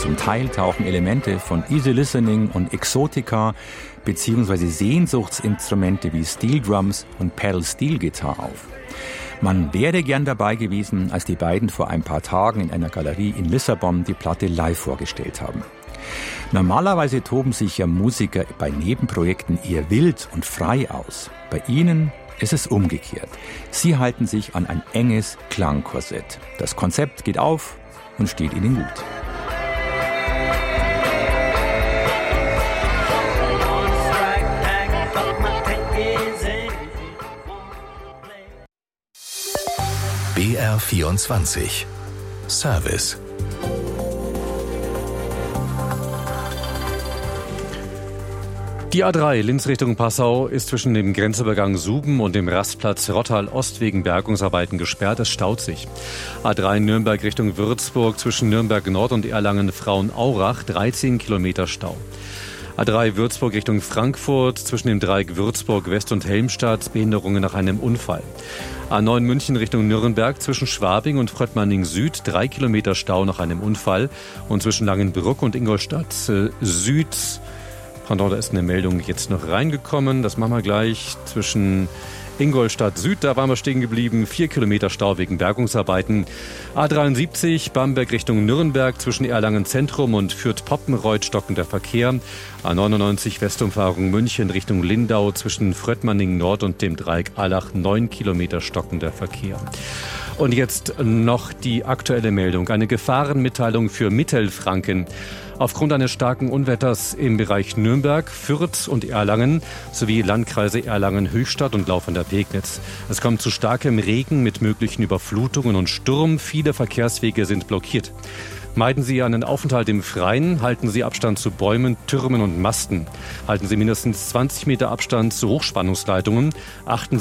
Zum Teil tauchen Elemente von Easy Listening und Exotica bzw. Sehnsuchtsinstrumente wie Steel Drums und Pedal Steel Guitar auf. Man wäre gern dabei gewesen, als die beiden vor ein paar Tagen in einer Galerie in Lissabon die Platte live vorgestellt haben. Normalerweise toben sich ja Musiker bei Nebenprojekten eher wild und frei aus. Bei ihnen ist es umgekehrt. Sie halten sich an ein enges Klangkorsett. Das Konzept geht auf und steht ihnen gut. BR24 Service. Die A3 Linz Richtung Passau ist zwischen dem Grenzübergang Suben und dem Rastplatz Rottal Ost wegen Bergungsarbeiten gesperrt. Es staut sich. A3 Nürnberg Richtung Würzburg zwischen Nürnberg Nord und Erlangen-Frauenaurach 13 Kilometer Stau. A3 Würzburg Richtung Frankfurt zwischen dem Dreieck Würzburg West und Helmstadt Behinderungen nach einem Unfall. A9 München Richtung Nürnberg zwischen Schwabing und Fröttmanning Süd 3 Kilometer Stau nach einem Unfall und zwischen Langenbrück und Ingolstadt Süd. Pardon, da ist eine Meldung jetzt noch reingekommen. Das machen wir gleich. Zwischen Ingolstadt Süd, da waren wir stehen geblieben. 4 Kilometer Stau wegen Bergungsarbeiten. A73 Bamberg Richtung Nürnberg zwischen Erlangen Zentrum und Fürth-Poppenreuth stockender Verkehr. A99 Westumfahrung München Richtung Lindau zwischen Fröttmanning Nord und dem Dreieck Allach 9 Kilometer stockender Verkehr. Und jetzt noch die aktuelle Meldung. Eine Gefahrenmitteilung für Mittelfranken. Aufgrund eines starken Unwetters im Bereich Nürnberg, Fürth und Erlangen sowie Landkreise Erlangen, Höchstadt und Lauf an der Pegnitz. Es kommt zu starkem Regen mit möglichen Überflutungen und Sturm. Viele Verkehrswege sind blockiert. Meiden Sie einen Aufenthalt im Freien, halten Sie Abstand zu Bäumen, Türmen und Masten. Halten Sie mindestens 20 Meter Abstand zu Hochspannungsleitungen. Achten